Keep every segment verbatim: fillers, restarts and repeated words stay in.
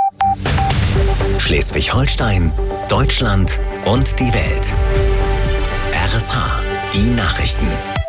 Schleswig-Holstein, Deutschland und die Welt. R S H, die Nachrichten.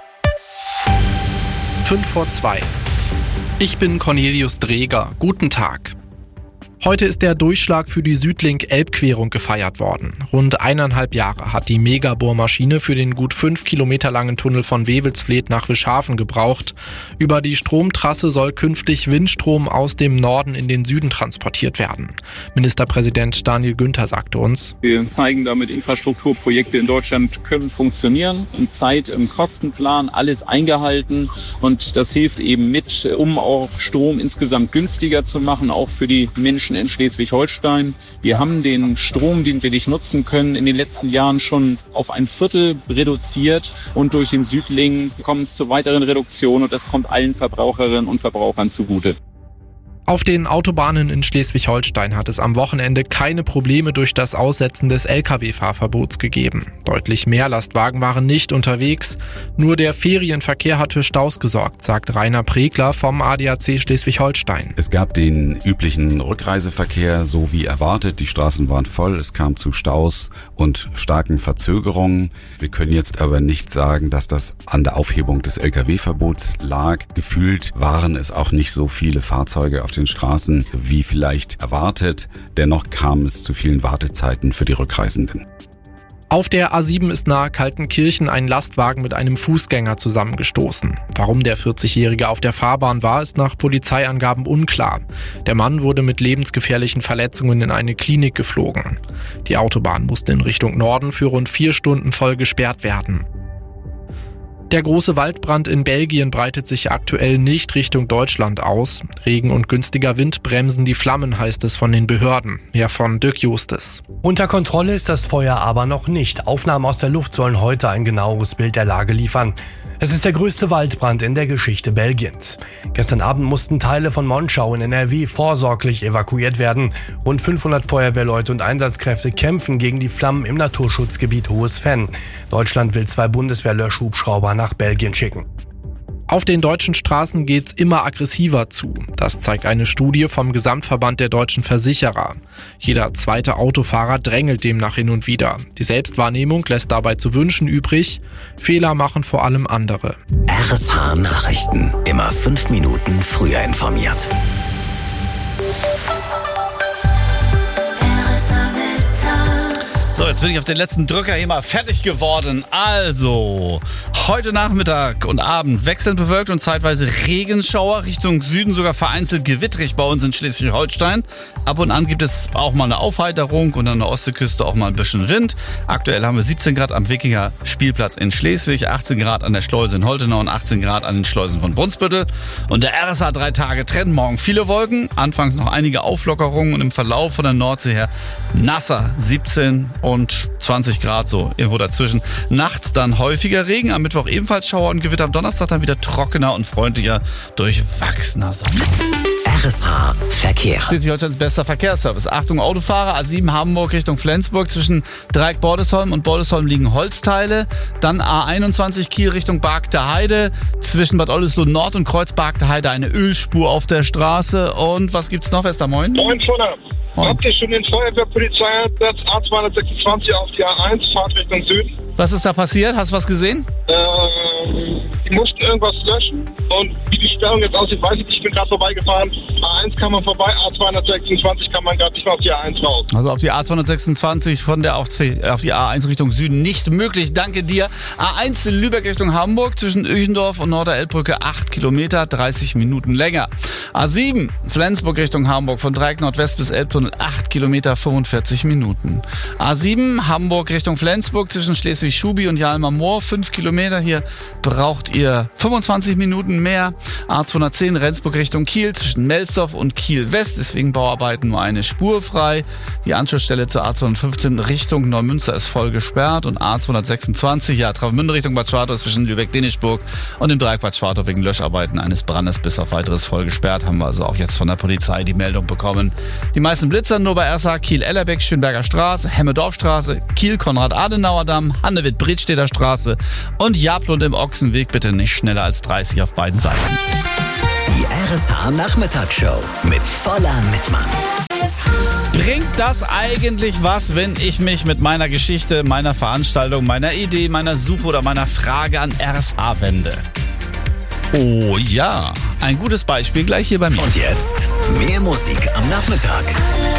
fünf vor zwei. Ich bin Cornelius Dreger. Guten Tag. Heute ist der Durchschlag für die Südlink-Elbquerung gefeiert worden. Rund eineinhalb Jahre hat die Megabohrmaschine für den gut fünf Kilometer langen Tunnel von Wewelsfleth nach Wischhafen gebraucht. Über die Stromtrasse soll künftig Windstrom aus dem Norden in den Süden transportiert werden. Ministerpräsident Daniel Günther sagte uns: Wir zeigen damit, Infrastrukturprojekte in Deutschland können funktionieren. In Zeit, im Kostenplan, alles eingehalten. Und das hilft eben mit, um auch Strom insgesamt günstiger zu machen, auch für die Menschen in Schleswig-Holstein. Wir haben den Strom, den wir nicht nutzen können, in den letzten Jahren schon auf ein Viertel reduziert und durch den Südlink kommt es zu weiteren Reduktionen und das kommt allen Verbraucherinnen und Verbrauchern zugute. Auf den Autobahnen in Schleswig-Holstein hat es am Wochenende keine Probleme durch das Aussetzen des L K W-Fahrverbots gegeben. Deutlich mehr Lastwagen waren nicht unterwegs. Nur der Ferienverkehr hat für Staus gesorgt, sagt Rainer Pregler vom A D A C Schleswig-Holstein. Es gab den üblichen Rückreiseverkehr, so wie erwartet. Die Straßen waren voll, es kam zu Staus und starken Verzögerungen. Wir können jetzt aber nicht sagen, dass das an der Aufhebung des L K W-Verbots lag. Gefühlt waren es auch nicht so viele Fahrzeuge auf den Straßen wie vielleicht erwartet. Dennoch kam es zu vielen Wartezeiten für die Rückreisenden. Auf der A sieben ist nahe Kaltenkirchen ein Lastwagen mit einem Fußgänger zusammengestoßen. Warum der vierzigjährige auf der Fahrbahn war, ist nach Polizeiangaben unklar. Der Mann wurde mit lebensgefährlichen Verletzungen in eine Klinik geflogen. Die Autobahn musste in Richtung Norden für rund vier Stunden voll gesperrt werden. Der große Waldbrand in Belgien breitet sich aktuell nicht Richtung Deutschland aus. Regen und günstiger Wind bremsen die Flammen, heißt es von den Behörden. Mehr von Dirk Justes. Unter Kontrolle ist das Feuer aber noch nicht. Aufnahmen aus der Luft sollen heute ein genaueres Bild der Lage liefern. Es ist der größte Waldbrand in der Geschichte Belgiens. Gestern Abend mussten Teile von Monschau in N R W vorsorglich evakuiert werden. Rund fünfhundert Feuerwehrleute und Einsatzkräfte kämpfen gegen die Flammen im Naturschutzgebiet Hohes Venn. Deutschland will zwei Bundeswehr-Löschhubschrauber nach Belgien schicken. Auf den deutschen Straßen geht's immer aggressiver zu. Das zeigt eine Studie vom Gesamtverband der deutschen Versicherer. Jeder zweite Autofahrer drängelt demnach hin und wieder. Die Selbstwahrnehmung lässt dabei zu wünschen übrig. Fehler machen vor allem andere. R S H Nachrichten. Immer fünf Minuten früher informiert. So, jetzt bin ich auf den letzten Drücker hier mal fertig geworden. Also, heute Nachmittag und Abend wechselnd bewölkt und zeitweise Regenschauer, Richtung Süden sogar vereinzelt gewittrig bei uns in Schleswig-Holstein. Ab und an gibt es auch mal eine Aufheiterung und an der Ostseeküste auch mal ein bisschen Wind. Aktuell haben wir siebzehn Grad am Wikinger Spielplatz in Schleswig, achtzehn Grad an der Schleuse in Holtenau und achtzehn Grad an den Schleusen von Brunsbüttel. Und der R S H drei Tage Trend, morgen viele Wolken, anfangs noch einige Auflockerungen und im Verlauf von der Nordsee her nasser, siebzehn und zwanzig Grad so, irgendwo dazwischen. Nachts dann häufiger Regen, am Mittwoch ebenfalls Schauer und Gewitter, am Donnerstag dann wieder trockener und freundlicher, durchwachsener Sonne. R S H Verkehr. Schleswig-Holsteins bester Verkehrsservice. Achtung Autofahrer, A sieben Hamburg Richtung Flensburg, zwischen Dreieck-Bordesholm und Bordesholm liegen Holzteile. Dann A einundzwanzig Kiel Richtung Bargter Heide, zwischen Bad Oldesloe Nord und Kreuz Bargter Heide eine Ölspur auf der Straße. Und was gibt's noch, Esther? Moin. Moin, Schöner. Habt ihr schon den Feuerwehrpolizeieinsatz A zweihundertsechsundzwanzig auf die A eins, Fahrt Richtung Süden? Was ist da passiert? Hast du was gesehen? Ähm, die mussten irgendwas löschen und wie die Sperrung jetzt aussieht, weiß ich nicht. Ich bin gerade vorbeigefahren. A eins kann man vorbei, A zweihundertsechsundzwanzig kann man gerade nicht mehr auf die A eins raus. Also auf die A zweihundertsechsundzwanzig von der auf, C, auf die A eins Richtung Süden nicht möglich. Danke dir. A eins in Lübeck Richtung Hamburg zwischen Öchendorf und Norderelbbrücke acht Kilometer, dreißig Minuten länger. A sieben Flensburg Richtung Hamburg von Dreieck Nordwest bis Elbtunnel acht Kilometer, fünfundvierzig Minuten. A sieben Hamburg Richtung Flensburg zwischen Schleswig-Schubi und Jalmer Moor fünf Kilometer. Hier braucht ihr fünfundzwanzig Minuten mehr. A zweihundertzehn Rendsburg Richtung Kiel zwischen Melsdorf und Kiel West. Deswegen Bauarbeiten nur eine Spur frei. Die Anschlussstelle zur A zweihundertfünfzehn Richtung Neumünster ist voll gesperrt. Und A zweihundertsechsundzwanzig, ja, Travemünde Richtung Bad Schwartau zwischen Lübeck-Denischburg und dem Dreieck Bad Schwartau wegen Löscharbeiten eines Brandes bis auf weiteres voll gesperrt. Haben wir also auch jetzt von der Polizei die Meldung bekommen. Die meisten Blitzer nur bei R S H Kiel-Ellerbeck, Schönberger Straße, Hemmedorfstraße, Kiel-Konrad-Adenauer-Damm, Hannewitt-Bredstedter Straße und Jablund im Ochsenweg. Bitte nicht schneller als dreißig auf beiden Seiten. Die R S H Nachmittagsshow mit voller Mitmann. das eigentlich was, wenn ich mich mit meiner Geschichte, meiner Veranstaltung, meiner Idee, meiner Suche oder meiner Frage an R S H wende? Oh ja, ein gutes Beispiel gleich hier bei mir. Und jetzt mehr Musik am Nachmittag.